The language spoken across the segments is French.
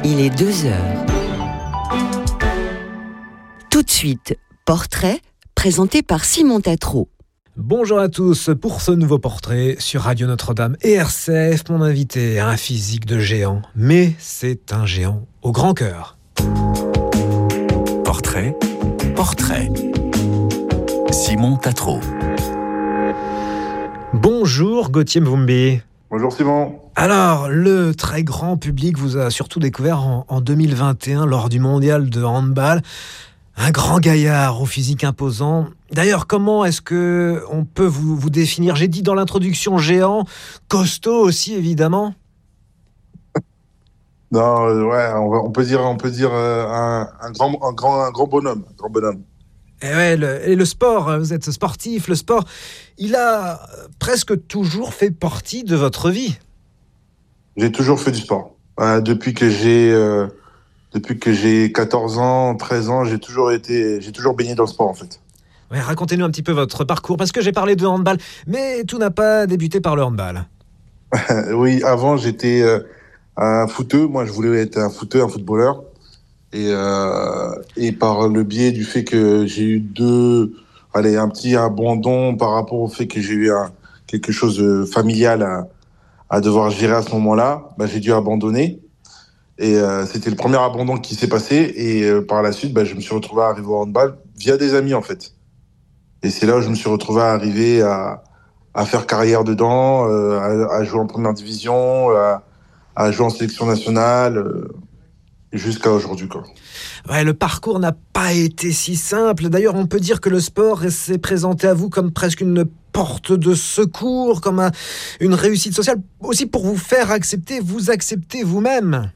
Il est 2 heures. Tout de suite, portrait présenté par Simon Tatro. Bonjour à tous, pour ce nouveau portrait sur Radio Notre-Dame et RCF, mon invité a un physique de géant, mais c'est un géant au grand cœur. Portrait. Simon Tatro. Bonjour Gauthier Mvumbi. Bonjour Simon. Alors, le très grand public vous a surtout découvert en 2021 lors du mondial de handball. Un grand gaillard au physique imposant. D'ailleurs, comment est-ce que on peut vous définir ? J'ai dit dans l'introduction géant, costaud aussi évidemment. Non, ouais, on peut dire un grand bonhomme, Et le sport, vous êtes sportif, le sport, il a presque toujours fait partie de votre vie. J'ai toujours fait du sport. Depuis que j'ai 14 ans, 13 ans, j'ai toujours baigné dans le sport en fait. Ouais, racontez-nous un petit peu votre parcours, parce que j'ai parlé de handball, mais tout n'a pas débuté par le handball. Oui, avant j'étais un footeux. Moi, je voulais être un footballeur. Et par le biais du fait que j'ai eu un petit abandon par rapport au fait que j'ai eu quelque chose de familial à devoir gérer à ce moment-là, j'ai dû abandonner. Et c'était le premier abandon qui s'est passé. Et par la suite, je me suis retrouvé à arriver au handball via des amis, en fait. Et c'est là où je me suis retrouvé à arriver à faire carrière dedans, à jouer en première division, à jouer en sélection nationale, jusqu'à aujourd'hui, quoi. Ouais, le parcours n'a pas été si simple. D'ailleurs, on peut dire que le sport s'est présenté à vous comme presque une porte de secours, comme une réussite sociale, aussi pour vous faire accepter vous-même.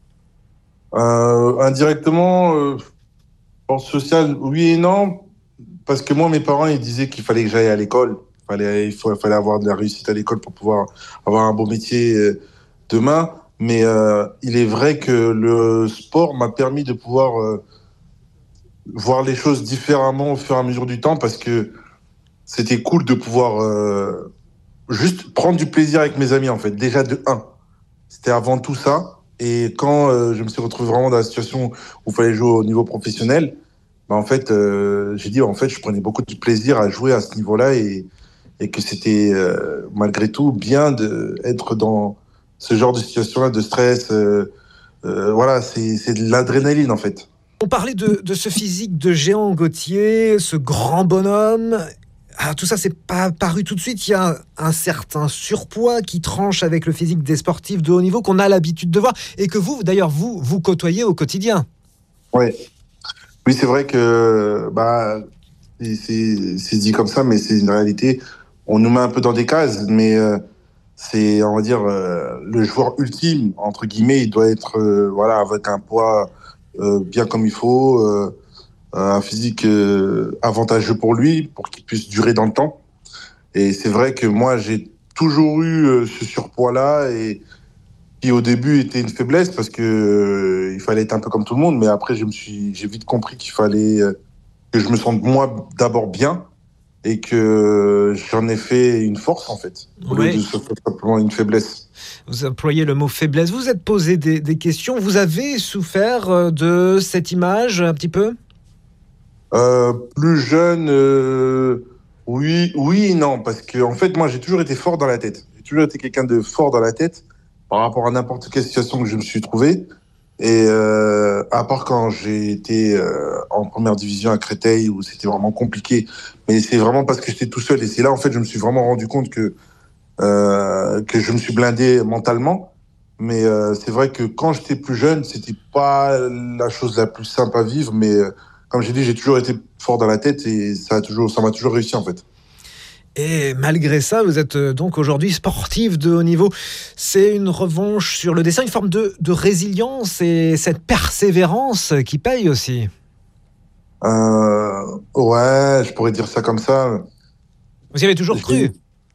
Indirectement, porte sociale, oui et non, parce que moi, mes parents, ils disaient qu'il fallait que j'aille à l'école. Il fallait avoir de la réussite à l'école pour pouvoir avoir un beau métier demain. Mais il est vrai que le sport m'a permis de pouvoir voir les choses différemment au fur et à mesure du temps, parce que c'était cool de pouvoir juste prendre du plaisir avec mes amis, en fait. Déjà de 1. C'était avant tout ça. Et quand je me suis retrouvé vraiment dans la situation où il fallait jouer au niveau professionnel, en fait, j'ai dit, en fait, je prenais beaucoup de plaisir à jouer à ce niveau-là et que c'était malgré tout bien d'être dans ce genre de situation-là, de stress. Voilà, c'est de l'adrénaline, en fait. On parlait de ce physique de géant Gauthier, ce grand bonhomme. Ah, tout ça, c'est pas apparu tout de suite. Il y a un certain surpoids qui tranche avec le physique des sportifs de haut niveau qu'on a l'habitude de voir et que vous côtoyez au quotidien. Oui, c'est vrai que c'est dit comme ça, mais c'est une réalité. On nous met un peu dans des cases, mais c'est, on va dire, le joueur ultime, entre guillemets, il doit être avec un poids bien comme il faut, un physique avantageux pour lui, pour qu'il puisse durer dans le temps. Et c'est vrai que moi, j'ai toujours eu ce surpoids-là, et qui au début était une faiblesse parce que il fallait être un peu comme tout le monde, mais après j'ai vite compris qu'il fallait que je me sente moi d'abord bien et que j'en ai fait une force, en fait, au lieu de se faire simplement une faiblesse. Vous employez le mot faiblesse. Vous vous êtes posé des questions. Vous avez souffert de cette image un petit peu ? Plus jeune, oui et non, parce que en fait, moi, j'ai toujours été fort dans la tête. J'ai toujours été quelqu'un de fort dans la tête par rapport à n'importe quelle situation que je me suis trouvé. Et à part quand j'ai été en première division à Créteil, où c'était vraiment compliqué, mais c'est vraiment parce que j'étais tout seul. Et c'est là, en fait, je me suis vraiment rendu compte que je me suis blindé mentalement. Mais c'est vrai que quand j'étais plus jeune, c'était pas la chose la plus simple à vivre. Mais comme j'ai dit, j'ai toujours été fort dans la tête et ça m'a toujours réussi, en fait. Et malgré ça, vous êtes donc aujourd'hui sportif de haut niveau. C'est une revanche sur le destin, une forme de résilience et cette persévérance qui paye aussi. Ouais, je pourrais dire ça comme ça. Vous y avez toujours cru ?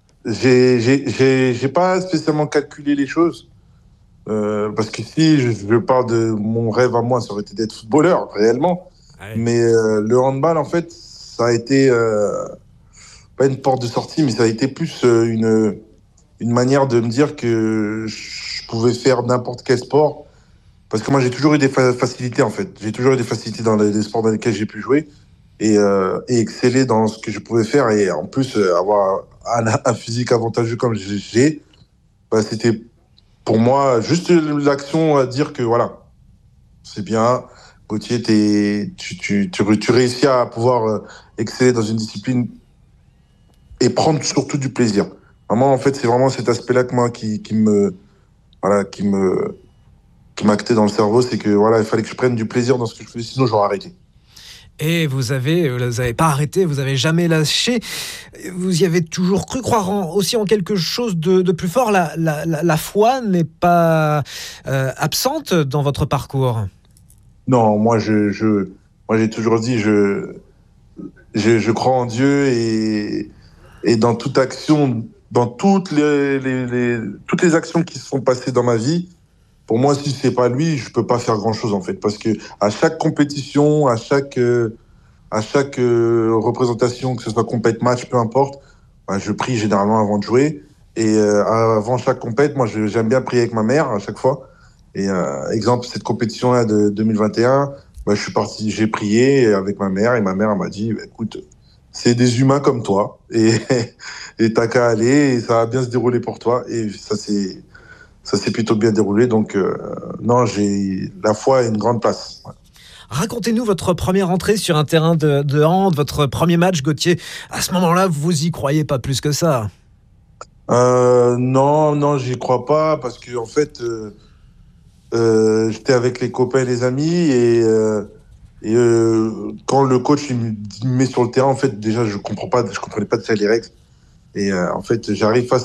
J'ai pas spécialement calculé les choses. Parce que si je parle de mon rêve à moi, ça aurait été d'être footballeur, réellement. Ouais. Mais le handball, en fait, ça a été pas une porte de sortie, mais ça a été plus une manière de me dire que je pouvais faire n'importe quel sport Parce que moi, j'ai toujours eu des facilités, en fait. J'ai toujours eu des facilités dans les sports dans lesquels j'ai pu jouer et exceller dans ce que je pouvais faire. Et en plus, avoir un physique avantageux comme j'ai, bah, c'était pour moi juste l'action à dire que voilà, c'est bien. Gauthier, tu réussis à pouvoir exceller dans une discipline et prendre surtout du plaisir. Vraiment, en fait, c'est vraiment cet aspect-là que moi voilà, qui m'actait dans le cerveau, c'est que voilà, il fallait que je prenne du plaisir dans ce que je faisais, sinon j'aurais arrêté. Et vous avez pas arrêté, vous avez jamais lâché. Vous y avez toujours cru, croire aussi en quelque chose de plus fort. La foi n'est pas absente dans votre parcours. Non, moi j'ai toujours dit, je crois en Dieu et dans toute action, dans toutes les actions qui se sont passées dans ma vie, pour moi, si c'est pas lui, je peux pas faire grand-chose en fait, parce que à chaque compétition, à chaque représentation, que ce soit compète match, peu importe, bah, je prie généralement avant de jouer. Et avant chaque compète, moi, j'aime bien prier avec ma mère à chaque fois. Et exemple, cette compétition-là de 2021, bah, je suis parti, j'ai prié avec ma mère et ma mère elle m'a dit, bah, écoute, c'est des humains comme toi et et t'as qu'à aller et ça va bien se dérouler pour toi. Et ça s'est plutôt bien déroulé. Donc non, j'ai la foi a une grande place. Ouais. Racontez-nous votre première entrée sur un terrain de hand, votre premier match, Gauthier. À ce moment-là, vous y croyez pas plus que ça. Non, non, j'y crois pas parce que en fait, j'étais avec les copains et les amis et quand le coach il me met sur le terrain, en fait, déjà je comprenais pas déjà les règles. Et en fait, j'arrive face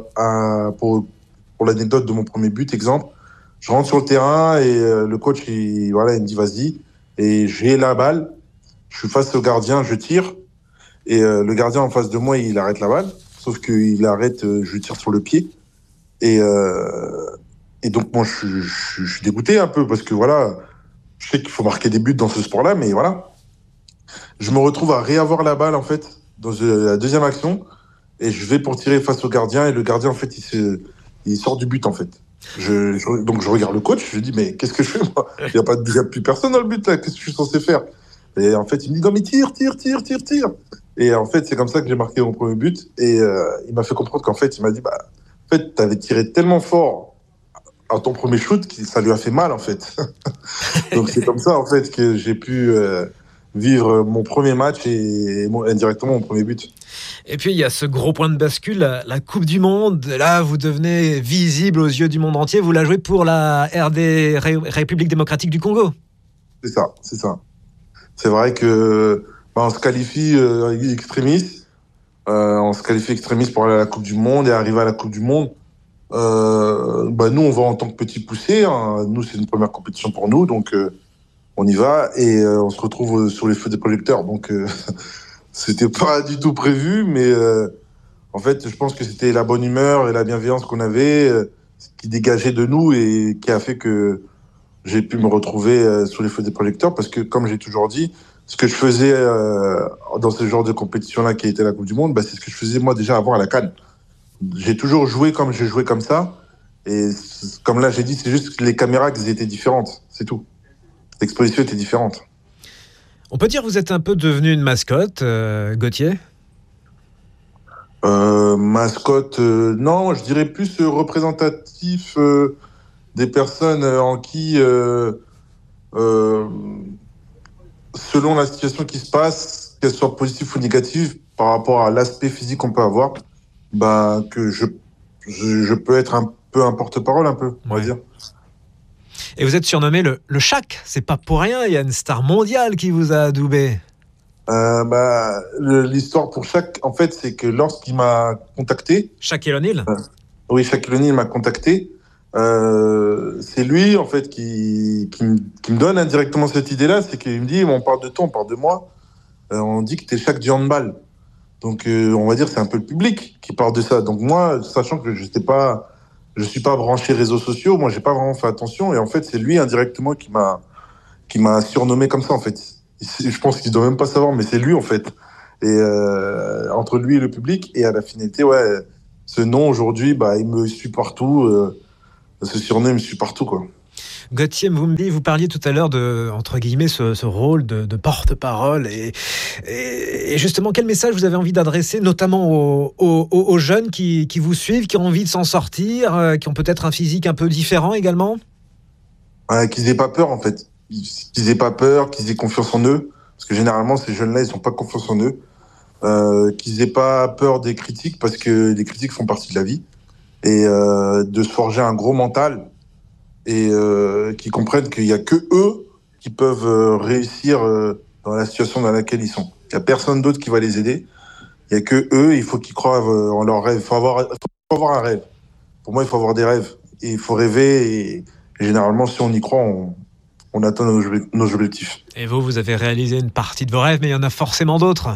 pour l'anecdote de mon premier but, exemple, je rentre sur le terrain et le coach voilà, il me dit vas-y et j'ai la balle, je suis face au gardien, je tire et le gardien en face de moi il arrête la balle, sauf qu'il arrête, je tire sur le pied et et donc moi je suis dégoûté un peu parce que voilà, je sais qu'il faut marquer des buts dans ce sport-là, mais voilà, je me retrouve à réavoir la balle en fait dans la deuxième action et je vais pour tirer face au gardien et le gardien en fait il sort du but en fait. Donc je regarde le coach, je lui dis mais qu'est-ce que je fais moi? Il y a plus personne dans le but là, qu'est-ce que je suis censé faire? Et en fait il me dit non mais tire, tire, tire, tire, tire. Et en fait c'est comme ça que j'ai marqué mon premier but et il m'a fait comprendre qu'en fait il m'a dit bah en fait t'avais tiré tellement fort à ton premier shoot que ça lui a fait mal en fait. Donc c'est comme ça en fait que j'ai pu vivre mon premier match et indirectement mon premier but. Et puis, il y a ce gros point de bascule, la Coupe du Monde. Là, vous devenez visible aux yeux du monde entier. Vous la jouez pour la République démocratique du Congo. C'est ça, c'est ça. C'est vrai que bah, on se qualifie extrémiste. On se qualifie extrémiste pour aller à la Coupe du Monde et arriver à la Coupe du Monde. Bah, nous, on va en tant que petit poussé. Hein. Nous, c'est une première compétition pour nous, donc on y va et on se retrouve sur les feux des projecteurs. Donc, c'était pas du tout prévu, mais en fait, je pense que c'était la bonne humeur et la bienveillance qu'on avait qui dégageait de nous et qui a fait que j'ai pu me retrouver sous les feux des projecteurs parce que, comme j'ai toujours dit, ce que je faisais dans ce genre de compétition-là qui était la Coupe du Monde, bah, c'est ce que je faisais moi déjà avant à la CAN. J'ai toujours joué comme j'ai joué comme ça. Et comme là, j'ai dit, c'est juste que les caméras qui étaient différentes. C'est tout. L'exposition était différente. On peut dire que vous êtes un peu devenu une mascotte, Gauthier. Mascotte, non, je dirais plus représentatif des personnes en qui, euh, selon la situation qui se passe, qu'elle soit positive ou négative, par rapport à l'aspect physique qu'on peut avoir, bah, que je peux être un peu un porte-parole, un peu, on va dire. Et vous êtes surnommé le Shaq. C'est pas pour rien, il y a une star mondiale qui vous a adoubé. Bah, l'histoire pour Shaq, en fait, c'est que lorsqu'il m'a contacté, Shaquille O'Neal. oui, Shaquille O'Neal m'a contacté, c'est lui, en fait, qui me donne indirectement cette idée-là, c'est qu'il me dit, on parle de toi, on parle de moi, on dit que t'es Shaq du handball. Donc, on va dire, c'est un peu le public qui parle de ça. Donc, moi, sachant que je suis pas branché réseaux sociaux, moi, j'ai pas vraiment fait attention, et en fait, c'est lui, indirectement, qui m'a surnommé comme ça, en fait. Je pense qu'il doit même pas savoir, mais c'est lui, en fait. Et entre lui et le public, et à la finalité, ouais, ce nom, aujourd'hui, bah, il me suit partout, ce surnom, il me suit partout, quoi. Gauthier Mvumbi, vous parliez tout à l'heure de, entre guillemets, ce rôle de porte-parole. Et justement, quel message vous avez envie d'adresser, notamment aux jeunes qui vous suivent, qui ont envie de s'en sortir, qui ont peut-être un physique un peu différent également? Qu'ils aient pas peur, en fait. Qu'ils aient pas peur, qu'ils aient confiance en eux. Parce que généralement, ces jeunes-là, ils n'ont pas confiance en eux. Qu'ils aient pas peur des critiques, parce que les critiques font partie de la vie. Et de se forger un gros mental. Et qu'ils comprennent qu'il n'y a que eux qui peuvent réussir dans la situation dans laquelle ils sont. Il n'y a personne d'autre qui va les aider. Il n'y a que eux, il faut qu'ils croient en leurs rêves. Il faut avoir un rêve. Pour moi, il faut avoir des rêves. Et il faut rêver. Et généralement, si on y croit, on atteint nos objectifs. Et vous avez réalisé une partie de vos rêves, mais il y en a forcément d'autres.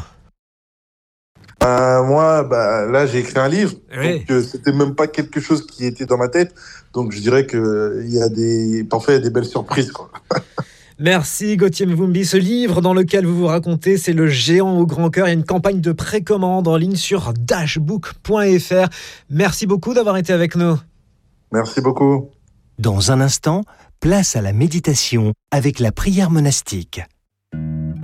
Moi, là, j'ai écrit un livre. Oui. Donc, c'était même pas quelque chose qui était dans ma tête. Donc, je dirais que parfois, il y a des belles surprises, quoi. Merci Gauthier Mvumbi. Ce livre dans lequel vous vous racontez, c'est Le Géant au grand cœur. Il y a une campagne de précommande en ligne sur dashbook.fr. Merci beaucoup d'avoir été avec nous. Merci beaucoup. Dans un instant, place à la méditation avec la prière monastique.